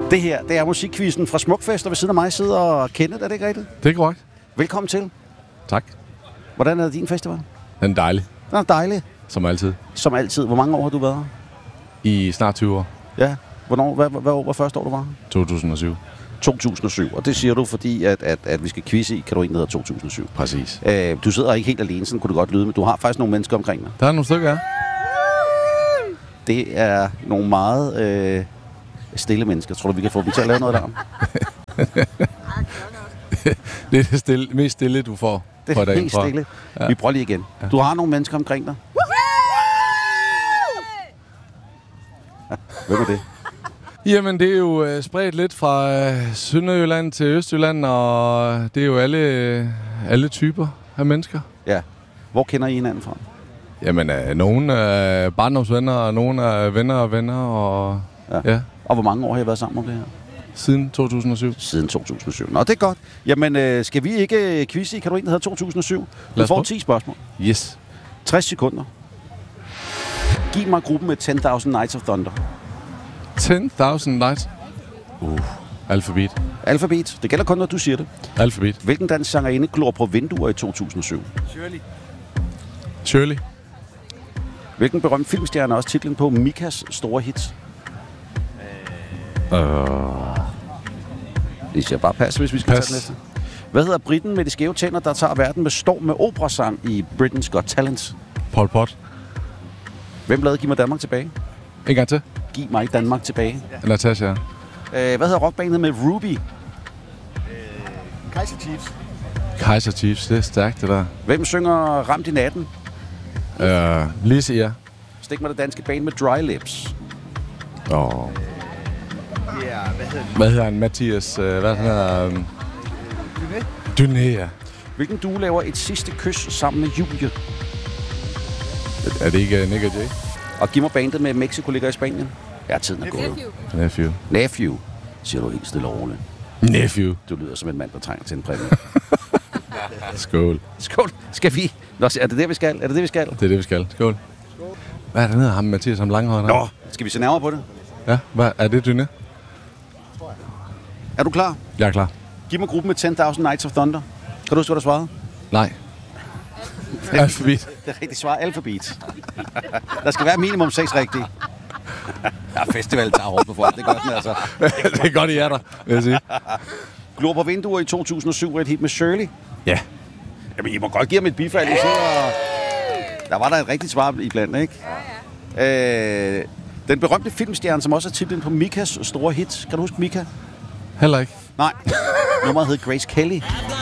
Det her, det er musikquizzen fra Smukfest, og ved siden af mig sidder Kenneth, er det ikke rigtigt? Det er korrekt. Velkommen til. Tak. Hvordan er din festival? Den er dejlig. Den er dejlig. Som altid. Som altid. Hvor mange år har du været her? I snart 20 år. Ja. Hvornår? Hvad år var første år, du var her? 2007. 2007, og det siger du, fordi at vi skal quizze i kategorien, der hedder 2007. Præcis. Du sidder ikke helt alene, sådan kunne det godt lyde, men du har faktisk nogle mennesker omkring dig. Der er nogle stykker, ja. Det er nogle meget stille mennesker. Tror du, vi kan få dem til at lave noget der? Det er det mest stille, du får. Det er helt stille. Ja. Vi prøver lige igen. Ja. Du har nogle mennesker omkring dig. Hvem er det? Jamen, det er jo spredt lidt fra Sønderjylland til Østjylland, og det er jo alle typer af mennesker. Ja. Hvor kender I hinanden fra? Jamen, nogle er barndomsvenner, og nogle er venner og venner, og ja. Og hvor mange år har I været sammen om det her? Siden 2007. Siden 2007. Nå, det er godt. Jamen, skal vi ikke quizze i kategorien, der hedder 2007? Du får 10 spørgsmål. Yes. 60 sekunder. Giv mig gruppen med 10.000 Nights of Thunder. 10.000 Nights? Alfabet. Alfabet. Det gælder kun, når du siger det. Alfabet. Hvilken dansk sangerinde glor på vinduer i 2007? Shirley. Hvilken berømt filmstjerne er også titlen på Mikas store hits? Det siger bare pas, hvis vi skal tage den næste. Hvad hedder briten med de skæve tænder, der tager verden med storm med operasang i Britain's Got Talent? Pol Pot. Hvem lavede Giv mig Danmark tilbage? En gang til. Giv mig Danmark tilbage. Natasha. Hvad hedder rockbandet med Ruby? Kaiser Chiefs. Kaiser Chiefs, det er stærkt, det der. Hvem synger Ramt i natten? Lise, ja. Stik mig det danske band med Dry Lips. Hvad hedder han? Mathias? Hvad hedder han? Duné, ja. Hvilken duo laver et sidste kys sammen med Julie? Er det ikke Nick og Jay? Og giv mig bandet med Mexico ligger i Spanien. Ja, tiden er gået. Nephew. Siger du helt stille og roligt. Nephew. Du lyder som en mand, der trænger til en præmie. Skål. Skål. Skal vi? Nå, er det det, vi skal? Det er det, vi skal. Skål. Hvad er det nede ham, Mathias, som langhård? Nå, skal vi se nærmere på det? Ja, hvad er det, Dyne? Er du klar? Jeg er klar. Giv mig gruppen med 10.000 Nights of Thunder. Kan du huske, hvad du svarede? Nej. Alfabet. Det er rigtigt svar. Alfabet. Der skal være minimum 6 rigtige. Ja, festival tager hårdt på folk. Det er godt, altså. Det er godt, I er der, vil jeg sige. Glor på vinduer i 2007 var et hit med Shirley. Ja. Jamen, I må godt give ham et bifald. Der var der et rigtigt svar iblandt, ikke? Ja. Den berømte filmstjerne, som også er titlen på Mikas store hit. Kan du huske Mika? Heller ikke. Nej. Nummeret hed Grace Kelly.